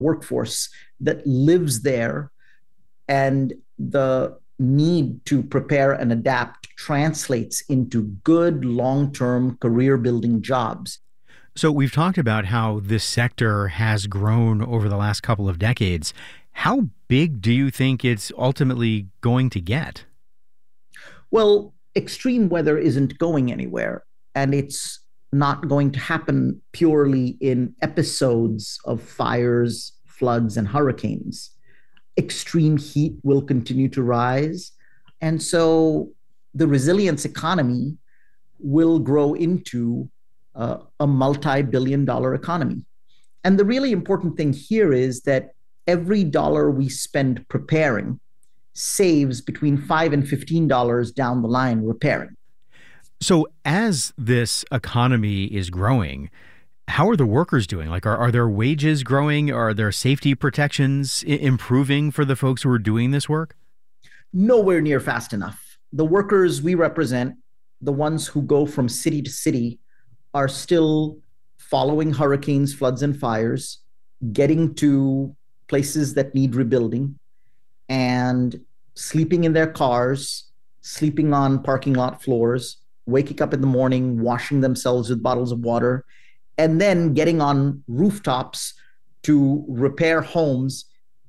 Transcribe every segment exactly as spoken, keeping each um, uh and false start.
workforce that lives there, and the need to prepare and adapt translates into good long-term career-building jobs. So we've talked about how this sector has grown over the last couple of decades. How big do you think it's ultimately going to get? Well, extreme weather isn't going anywhere, and it's not going to happen purely in episodes of fires, floods, and hurricanes. Extreme heat will continue to rise, and so the resilience economy will grow into uh, a multi-billion dollar economy. And the really important thing here is that every dollar we spend preparing saves between five and fifteen dollars down the line repairing. So as this economy is growing, how are the workers doing? Like, are, are their wages growing? Are their safety protections I- improving for the folks who are doing this work? Nowhere near fast enough. The workers we represent, the ones who go from city to city, are still following hurricanes, floods, and fires, getting to places that need rebuilding, and sleeping in their cars, sleeping on parking lot floors, waking up in the morning, washing themselves with bottles of water, and then getting on rooftops to repair homes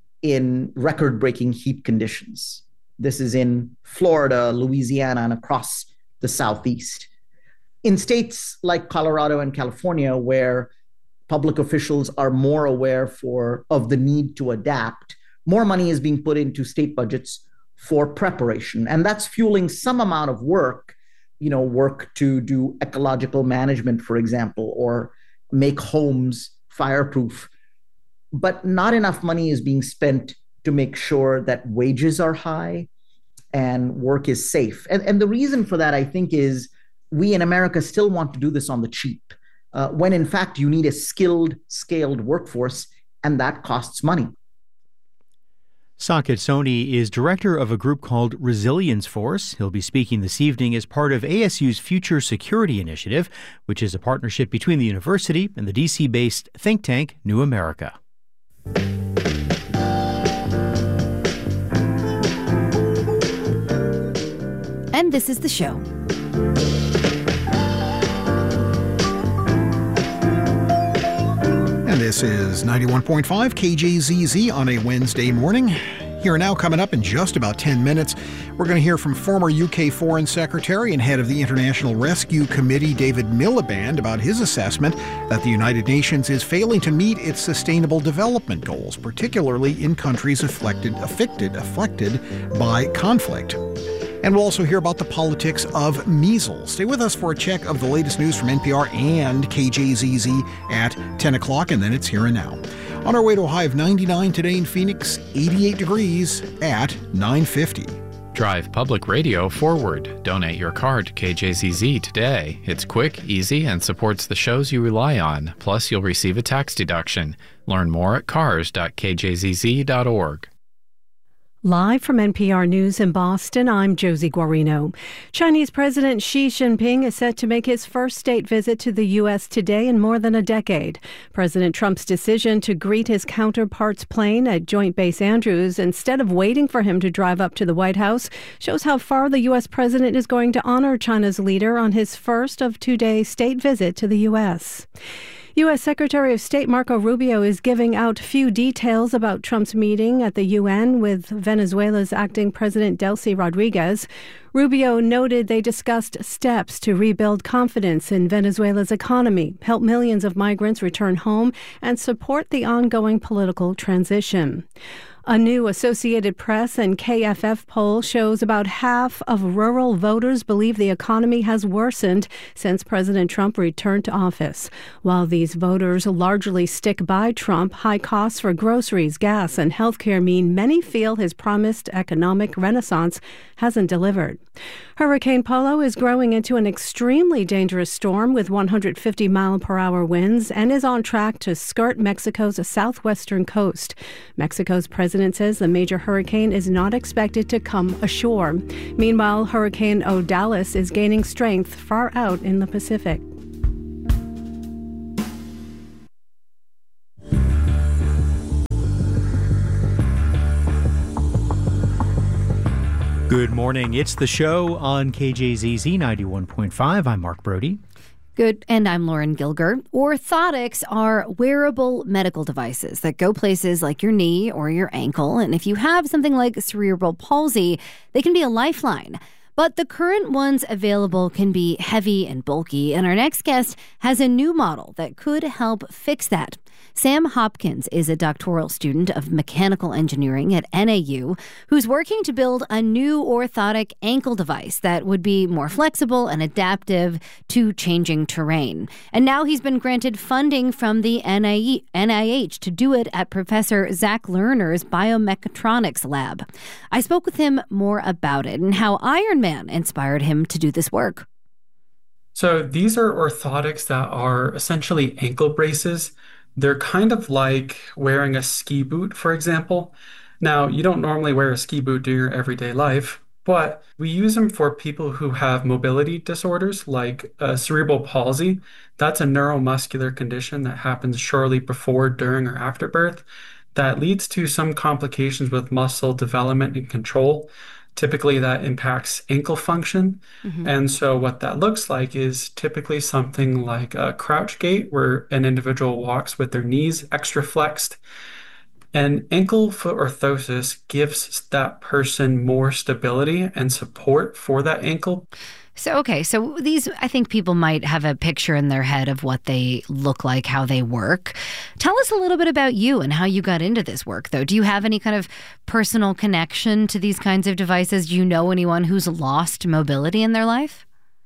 in record-breaking heat conditions. This is in Florida, Louisiana, and across the Southeast. In states like Colorado and California, where public officials are more aware for, of the need to adapt, more money is being put into state budgets for preparation. And that's fueling some amount of work, you know, work to do ecological management, for example, or make homes fireproof. But not enough money is being spent to make sure that wages are high and work is safe. And, and the reason for that, I think, is we in America still want to do this on the cheap, uh, when in fact you need a skilled, scaled workforce, and that costs money. Saket Soni is director of a group called Resilience Force. He'll be speaking this evening as part of A S U's Future Security Initiative, which is a partnership between the university and the D C-based think tank New America. And this is the show. This is ninety-one point five K J Z Z on a Wednesday morning. Here and now, coming up in just about ten minutes, we're going to hear from former U K Foreign Secretary and head of the International Rescue Committee, David Miliband, about his assessment that the United Nations is failing to meet its sustainable development goals, particularly in countries afflicted, affected, afflicted by conflict. And we'll also hear about the politics of measles. Stay with us for a check of the latest news from N P R and K J Z Z at ten o'clock, and then it's Here and Now. On our way to a high of ninety-nine today in Phoenix, eighty-eight degrees at nine fifty. Drive public radio forward. Donate your car to K J Z Z today. It's quick, easy, and supports the shows you rely on. Plus, you'll receive a tax deduction. Learn more at cars dot k j z z dot org. Live from N P R News in Boston, I'm Josie Guarino. Chinese President Xi Jinping is set to make his first state visit to the U S today in more than a decade. President Trump's decision to greet his counterpart's plane at Joint Base Andrews instead of waiting for him to drive up to the White House shows how far the U S president is going to honor China's leader on his first of two-day state visit to the U S. U S. Secretary of State Marco Rubio is giving out few details about Trump's meeting at the U N with Venezuela's acting president Delcy Rodriguez. Rubio noted they discussed steps to rebuild confidence in Venezuela's economy, help millions of migrants return home, and support the ongoing political transition. A new Associated Press and K F F poll shows about half of rural voters believe the economy has worsened since President Trump returned to office. While these voters largely stick by Trump, high costs for groceries, gas, and health care mean many feel his promised economic renaissance hasn't delivered. Hurricane Polo is growing into an extremely dangerous storm with one hundred fifty mile per hour winds and is on track to skirt Mexico's southwestern coast. Mexico's president says the major hurricane is not expected to come ashore. Meanwhile, Hurricane Odalis is gaining strength far out in the Pacific. Good morning. It's the show on K J Z Z ninety-one point five. I'm Mark Brody. Good, and I'm Lauren Gilger. Orthotics are wearable medical devices that go places like your knee or your ankle. And if you have something like cerebral palsy, they can be a lifeline. But the current ones available can be heavy and bulky, and our next guest has a new model that could help fix that. Sam Hopkins is a doctoral student of mechanical engineering at N A U who's working to build a new orthotic ankle device that would be more flexible and adaptive to changing terrain. And now he's been granted funding from the N I H to do it at Professor Zach Lerner's biomechatronics lab. I spoke with him more about it and how Ironman inspired him to do this work. So these are orthotics that are essentially ankle braces. They're kind of like wearing a ski boot, for example. Now, you don't normally wear a ski boot in your everyday life, but we use them for people who have mobility disorders like uh, cerebral palsy. That's a neuromuscular condition that happens shortly before, during, or after birth that leads to some complications with muscle development and control. Typically, that impacts ankle function. Mm-hmm. And so what that looks like is typically something like a crouch gait, where an individual walks with their knees extra flexed. And ankle foot orthosis gives that person more stability and support for that ankle. So, okay, so these, I think people might have a picture in their head of what they look like, how they work. Tell us a little bit about you and how you got into this work, though. Do you have any kind of personal connection to these kinds of devices? Do you know anyone who's lost mobility in their life?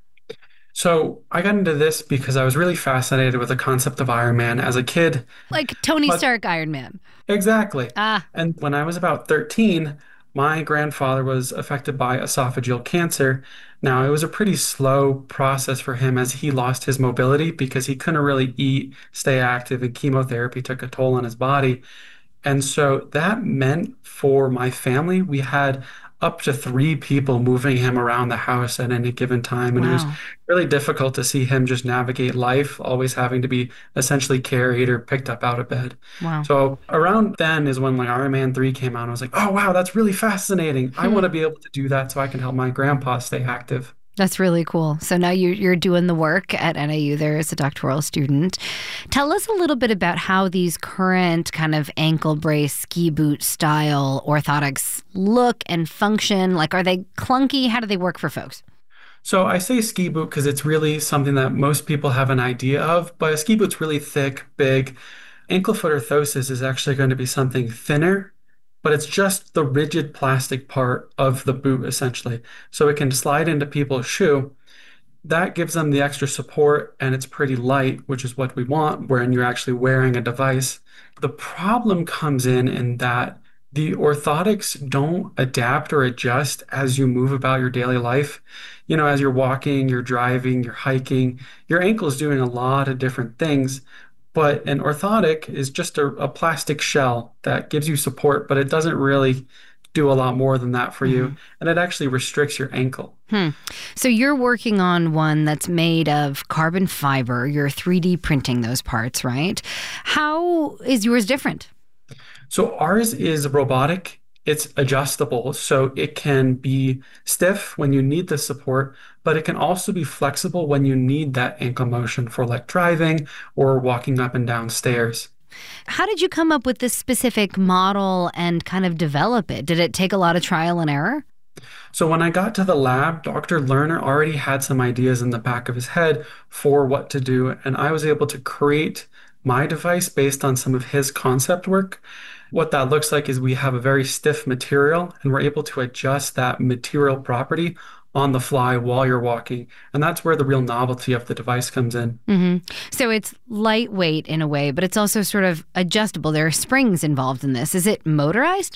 So I got into this because I was really fascinated with the concept of Iron Man as a kid. Like Tony but, Stark Iron Man. Exactly. Ah. And when I was about thirteen, my grandfather was affected by esophageal cancer. Now, it was a pretty slow process for him as he lost his mobility because he couldn't really eat, stay active, and chemotherapy took a toll on his body. And so that meant for my family, we had up to three people moving him around the house at any given time. And wow. It was really difficult to see him just navigate life, always having to be essentially carried or picked up out of bed. Wow. So around then is when like Iron Man three came out. I was like, oh, wow, that's really fascinating. Hmm. I want to be able to do that so I can help my grandpa stay active. That's really cool. So now you're, you're doing the work at N A U there as a doctoral student. Tell us a little bit about how these current kind of ankle brace, ski boot style orthotics look and function. Like, are they clunky? How do they work for folks? So I say ski boot because it's really something that most people have an idea of, but a ski boot's really thick, big. Ankle foot orthosis is actually going to be something thinner, but it's just the rigid plastic part of the boot, essentially. So it can slide into people's shoe. That gives them the extra support, and it's pretty light, which is what we want when you're actually wearing a device. The problem comes in in that the orthotics don't adapt or adjust as you move about your daily life. You know, as you're walking, you're driving, you're hiking, your ankle is doing a lot of different things. But an orthotic is just a, a plastic shell that gives you support, but it doesn't really do a lot more than that for mm-hmm. you. And it actually restricts your ankle. Hmm. So you're working on one that's made of carbon fiber. You're three D printing those parts, right? How is yours different? So ours is robotic. It's adjustable, so it can be stiff when you need the support, but it can also be flexible when you need that ankle motion for like driving or walking up and down stairs. How did you come up with this specific model and kind of develop it? Did it take a lot of trial and error? So when I got to the lab, Doctor Lerner already had some ideas in the back of his head for what to do, and I was able to create my device based on some of his concept work. What that looks like is we have a very stiff material, and we're able to adjust that material property on the fly while you're walking. And that's where the real novelty of the device comes in. Mm-hmm. So it's lightweight in a way, but it's also sort of adjustable. There are springs involved in this. Is it motorized?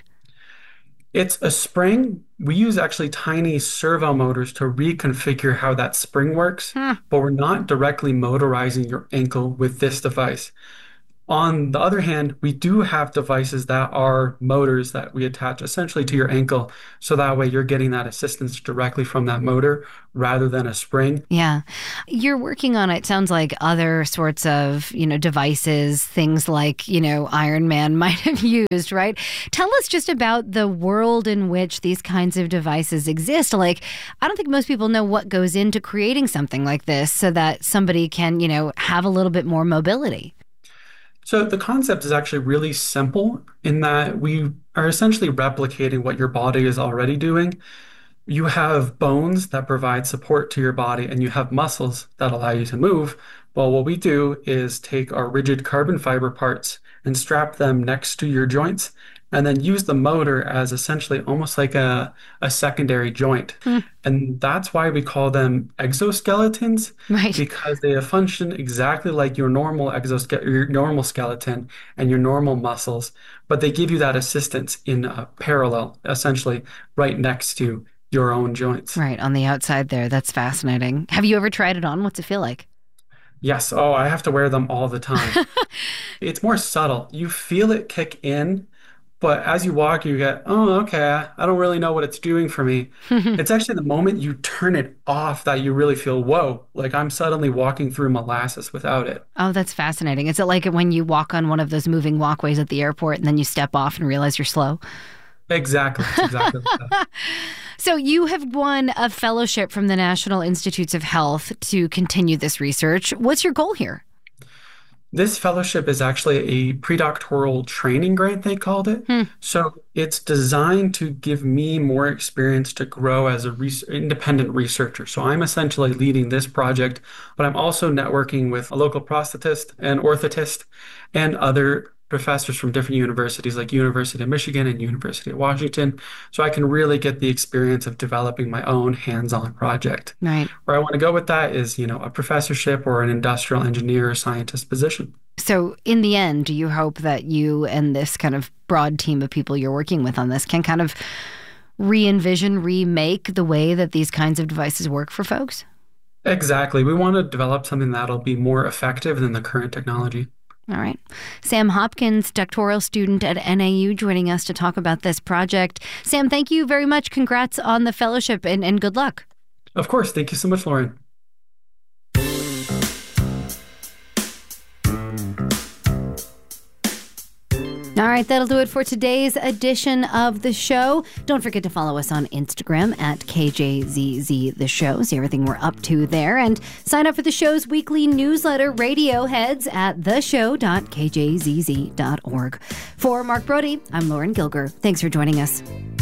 It's a spring. We use actually tiny servo motors to reconfigure how that spring works, huh. but we're not directly motorizing your ankle with this device. On the other hand, we do have devices that are motors that we attach essentially to your ankle. So that way you're getting that assistance directly from that motor rather than a spring. Yeah. You're working on, it sounds like, other sorts of, you know, devices, things like, you know, Iron Man might have used, right? Tell us just about the world in which these kinds of devices exist. Like, I don't think most people know what goes into creating something like this so that somebody can, you know, have a little bit more mobility. So the concept is actually really simple in that we are essentially replicating what your body is already doing. You have bones that provide support to your body, and you have muscles that allow you to move. Well, what we do is take our rigid carbon fiber parts and strap them next to your joints, and then use the motor as essentially almost like a, a secondary joint. Hmm. And that's why we call them exoskeletons, right? Because they function exactly like your normal exoske- your normal skeleton and your normal muscles, but they give you that assistance in a parallel, essentially right next to your own joints. Right, on the outside there. That's fascinating. Have you ever tried it on? What's it feel like? Yes. Oh, I have to wear them all the time. It's more subtle. You feel it kick in, but as you walk, you get, oh, okay, I don't really know what it's doing for me. It's actually the moment you turn it off that you really feel, whoa, like I'm suddenly walking through molasses without it. Oh, that's fascinating. Is it like when you walk on one of those moving walkways at the airport and then you step off and realize you're slow? Exactly. It's exactly like that. So you have won a fellowship from the National Institutes of Health to continue this research. What's your goal here? This fellowship is actually a predoctoral training grant, they called it. Hmm. So it's designed to give me more experience to grow as a re- independent researcher. So I'm essentially leading this project, but I'm also networking with a local prosthetist and orthotist and other professors from different universities like University of Michigan and University of Washington. So I can really get the experience of developing my own hands-on project. Right. Where I want to go with that is, you know, a professorship or an industrial engineer or scientist position. So in the end, do you hope that you and this kind of broad team of people you're working with on this can kind of re-envision, remake the way that these kinds of devices work for folks? Exactly. We want to develop something that'll be more effective than the current technology. All right. Sam Hopkins, doctoral student at N A U, joining us to talk about this project. Sam, thank you very much. Congrats on the fellowship and, and good luck. Of course. Thank you so much, Lauren. All right, that'll do it for today's edition of the show. Don't forget to follow us on Instagram at K J Z Z The Show. See everything we're up to there. And sign up for the show's weekly newsletter, Radioheads, at the show dot k j z z dot org. For Mark Brody, I'm Lauren Gilger. Thanks for joining us.